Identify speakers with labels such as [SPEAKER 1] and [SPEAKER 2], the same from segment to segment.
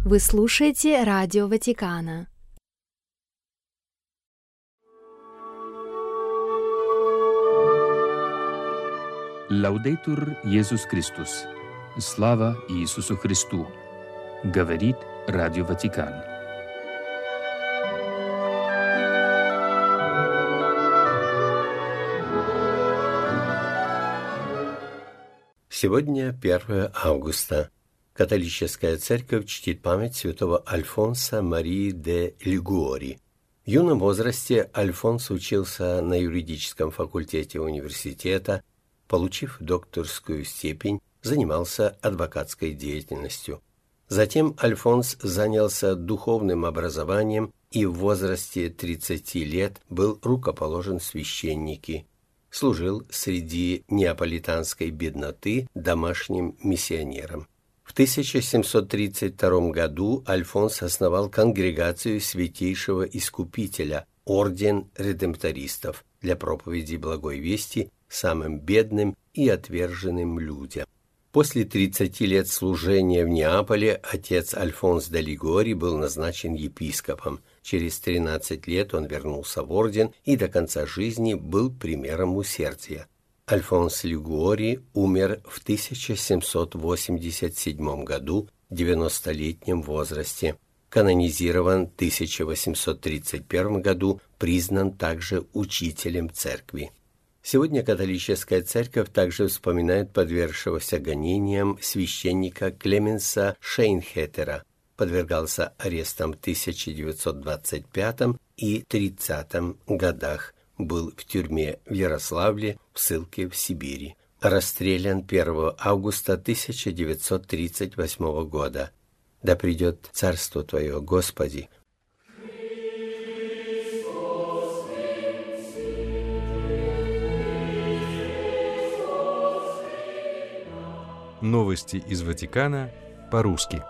[SPEAKER 1] Вы слушаете Радио Ватикана.
[SPEAKER 2] Лаудейтур Иисус Христос. Слава Иисусу Христу. Говорит Радио Ватикан.
[SPEAKER 3] Сегодня 1 августа. Католическая церковь чтит память святого Альфонса Марии де Лигуори. В юном возрасте Альфонс учился на юридическом факультете университета, получив докторскую степень, занимался адвокатской деятельностью. Затем Альфонс занялся духовным образованием и в возрасте 30 лет был рукоположен в священники. Служил среди неаполитанской бедноты домашним миссионером. В 1732 году Альфонс основал конгрегацию Святейшего Искупителя, орден редемптористов, для проповеди благой вести самым бедным и отверженным людям. После 30 лет служения в Неаполе отец Альфонс де Лигуори был назначен епископом. Через 13 лет он вернулся в орден и до конца жизни был примером усердия. Альфонс Лигуори умер в 1787 году в 90-летнем возрасте. Канонизирован в 1831 году, признан также учителем церкви. Сегодня католическая церковь также вспоминает подвергшегося гонениям священника Клеменса Шейнхетера. Подвергался арестам в 1925 и 1930 годах. Был в тюрьме в Ярославле, в ссылке в Сибири. Расстрелян 1 августа 1938 года. Да придет царство Твое, Господи.
[SPEAKER 4] Новости из Ватикана по-русски.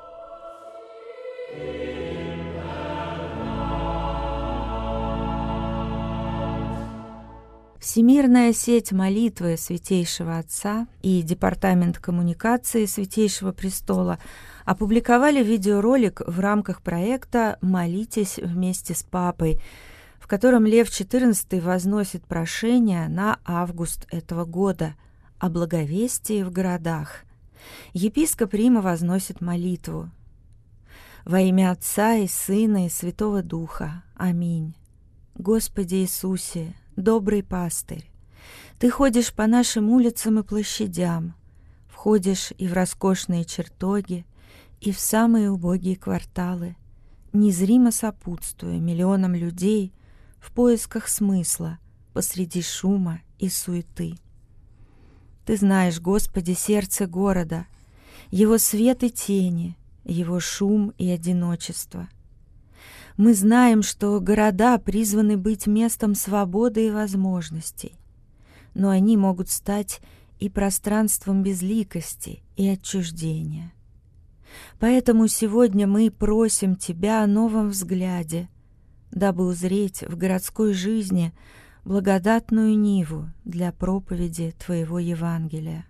[SPEAKER 5] Всемирная сеть молитвы Святейшего Отца и Департамент коммуникации Святейшего Престола опубликовали видеоролик в рамках проекта «Молитесь вместе с Папой», в котором Лев XIV возносит прошение на август этого года о благовестии в городах. Епископ Рима возносит молитву. «Во имя Отца и Сына и Святого Духа. Аминь. Господи Иисусе, добрый пастырь, Ты ходишь по нашим улицам и площадям, входишь и в роскошные чертоги, и в самые убогие кварталы, незримо сопутствуя миллионам людей в поисках смысла посреди шума и суеты. Ты знаешь, Господи, сердце города, его свет и тени, его шум и одиночество. Мы знаем, что города призваны быть местом свободы и возможностей, но они могут стать и пространством безликости и отчуждения. Поэтому сегодня мы просим Тебя о новом взгляде, дабы узреть в городской жизни благодатную ниву для проповеди Твоего Евангелия.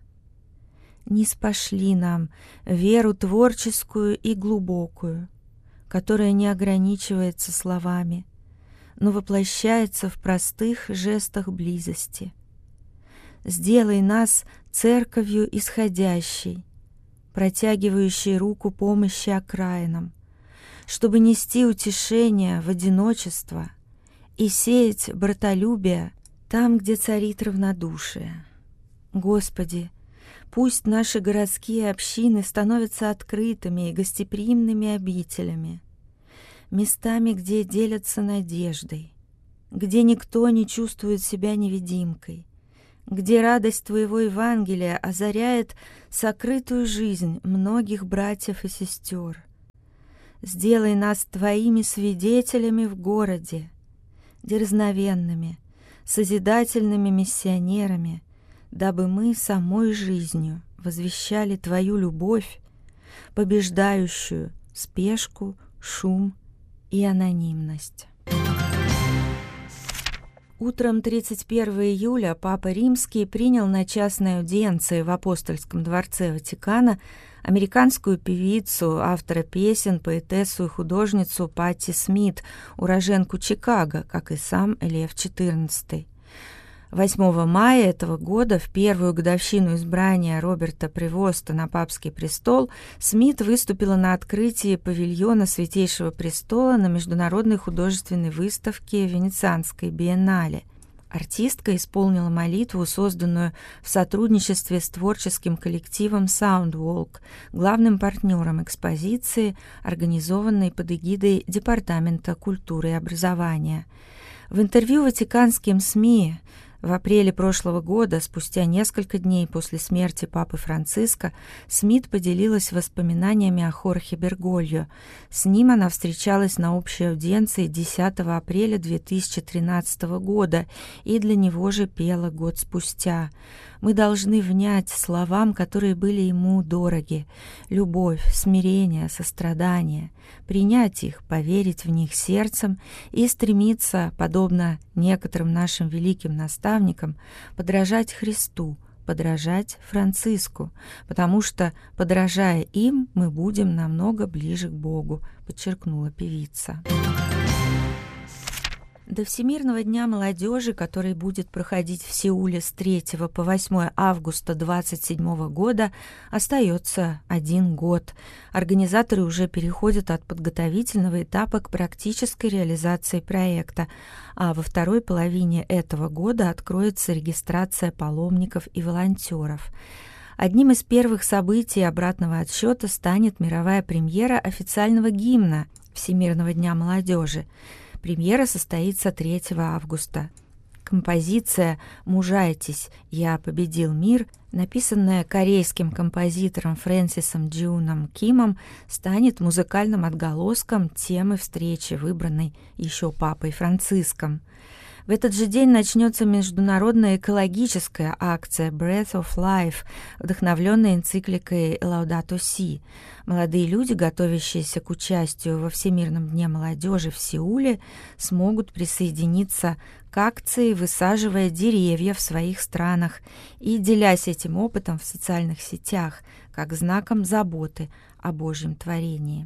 [SPEAKER 5] Ниспошли нам веру творческую и глубокую, которая не ограничивается словами, но воплощается в простых жестах близости. Сделай нас церковью исходящей, протягивающей руку помощи окраинам, чтобы нести утешение в одиночество и сеять братолюбие там, где царит равнодушие. Господи, пусть наши городские общины становятся открытыми и гостеприимными обителями, местами, где делятся надеждой, где никто не чувствует себя невидимкой, где радость Твоего Евангелия озаряет сокрытую жизнь многих братьев и сестер. Сделай нас Твоими свидетелями в городе, дерзновенными, созидательными миссионерами, дабы мы самой жизнью возвещали Твою любовь, побеждающую спешку, шум и анонимность. Утром 31 июля Папа Римский принял на частной аудиенции в Апостольском дворце Ватикана американскую певицу, автора песен, поэтессу и художницу Патти Смит, уроженку Чикаго, как и сам Лев XIV. 8 мая этого года, в первую годовщину избрания Роберта Превоста на папский престол, Смит выступила на открытии павильона Святейшего престола на международной художественной выставке Венецианской биеннале. Артистка исполнила молитву, созданную в сотрудничестве с творческим коллективом Soundwalk, главным партнером экспозиции, организованной под эгидой Департамента культуры и образования. В интервью ватиканским СМИ в апреле прошлого года, спустя несколько дней после смерти Папы Франциска, Смит поделилась воспоминаниями о Хорхе Бергольо. С ним она встречалась на общей аудиенции 10 апреля 2013 года и для него же пела год спустя. Мы должны внять словам, которые были ему дороги: любовь, смирение, сострадание, принять их, поверить в них сердцем и стремиться, подобно некоторым нашим великим наставникам, подражать Христу, подражать Франциску, потому что, подражая им, мы будем намного ближе к Богу, подчеркнула певица. До Всемирного дня молодежи, который будет проходить в Сеуле с 3 по 8 августа 2027 года, остается 1 год. Организаторы уже переходят от подготовительного этапа к практической реализации проекта, а во второй половине этого года откроется регистрация паломников и волонтеров. Одним из первых событий обратного отсчета станет мировая премьера официального гимна Всемирного дня молодежи. Премьера состоится 3 августа. Композиция «Мужайтесь, я победил мир», написанная корейским композитором Фрэнсисом Джиуном Кимом, станет музыкальным отголоском темы встречи, выбранной еще Папой Франциском. В этот же день начнется международная экологическая акция Breath of Life, вдохновленная энцикликой Laudato Si. Молодые люди, готовящиеся к участию во Всемирном дне молодежи в Сеуле, смогут присоединиться к акции, высаживая деревья в своих странах и делясь этим опытом в социальных сетях, как знаком заботы о Божьем творении.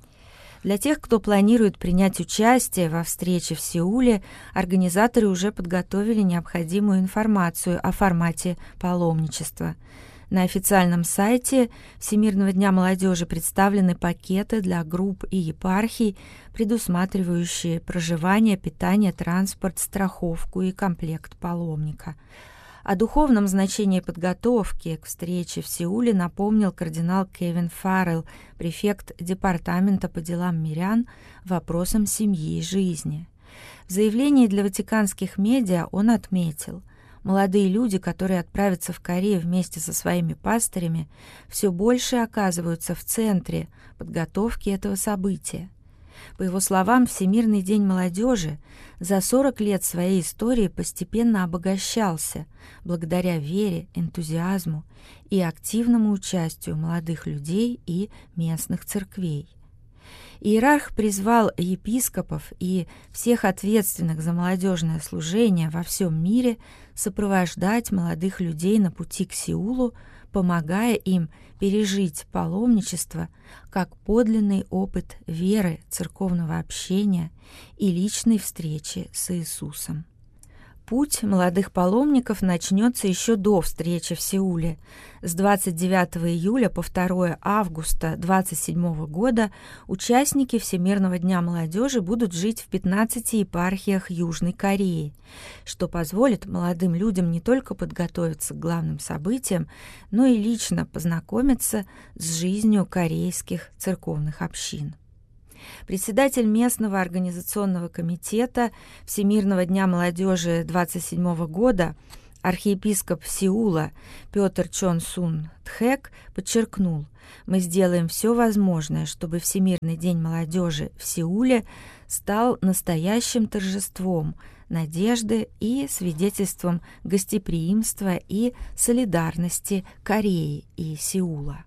[SPEAKER 5] Для тех, кто планирует принять участие во встрече в Сеуле, организаторы уже подготовили необходимую информацию о формате паломничества. На официальном сайте Всемирного дня молодежи представлены пакеты для групп и епархий, предусматривающие проживание, питание, транспорт, страховку и комплект паломника. О духовном значении подготовки к встрече в Сеуле напомнил кардинал Кевин Фаррелл, префект Департамента по делам мирян, вопросам семьи и жизни. В заявлении для ватиканских медиа он отметил: молодые люди, которые отправятся в Корею вместе со своими пастырями, все больше оказываются в центре подготовки этого события. По его словам, Всемирный день молодежи за 40 лет своей истории постепенно обогащался благодаря вере, энтузиазму и активному участию молодых людей и местных церквей. Иерарх призвал епископов и всех ответственных за молодежное служение во всем мире сопровождать молодых людей на пути к Сеулу, помогая им пережить паломничество как подлинный опыт веры, церковного общения и личной встречи с Иисусом. Путь молодых паломников начнется еще до встречи в Сеуле. С 29 июля по 2 августа 2027 года участники Всемирного дня молодежи будут жить в 15 епархиях Южной Кореи, что позволит молодым людям не только подготовиться к главным событиям, но и лично познакомиться с жизнью корейских церковных общин. Председатель местного организационного комитета Всемирного дня молодежи 27 года, архиепископ Сеула Петр Чон Сун Тхэк подчеркнул: «Мы сделаем все возможное, чтобы Всемирный день молодежи в Сеуле стал настоящим торжеством надежды и свидетельством гостеприимства и солидарности Кореи и Сеула».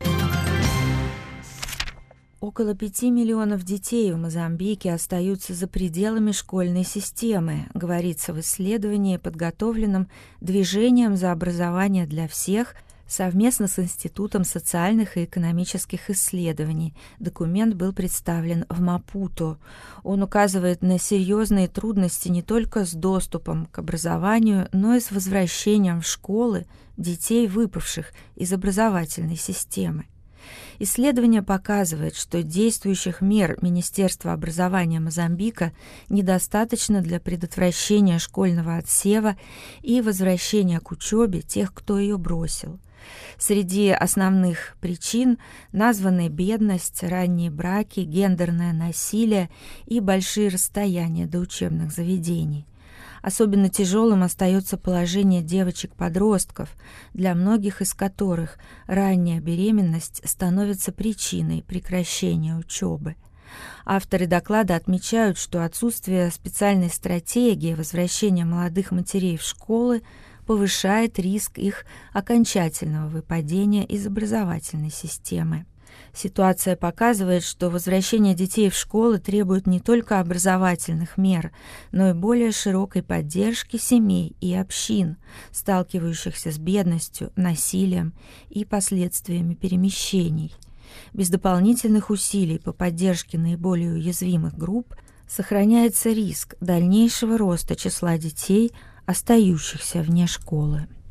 [SPEAKER 5] Около 5 миллионов детей в Мозамбике остаются за пределами школьной системы, говорится в исследовании, подготовленном Движением за образование для всех совместно с Институтом социальных и экономических исследований. Документ был представлен в Мапуту. Он указывает на серьезные трудности не только с доступом к образованию, но и с возвращением в школы детей, выпавших из образовательной системы. Исследование показывает, что действующих мер Министерства образования Мозамбика недостаточно для предотвращения школьного отсева и возвращения к учебе тех, кто ее бросил. Среди основных причин названы бедность, ранние браки, гендерное насилие и большие расстояния до учебных заведений. Особенно тяжелым остается положение девочек-подростков, для многих из которых ранняя беременность становится причиной прекращения учебы. Авторы доклада отмечают, что отсутствие специальной стратегии возвращения молодых матерей в школы повышает риск их окончательного выпадения из образовательной системы. Ситуация показывает, что возвращение детей в школы требует не только образовательных мер, но и более широкой поддержки семей и общин, сталкивающихся с бедностью, насилием и последствиями перемещений. Без дополнительных усилий по поддержке наиболее уязвимых групп сохраняется риск дальнейшего роста числа детей, остающихся вне школы.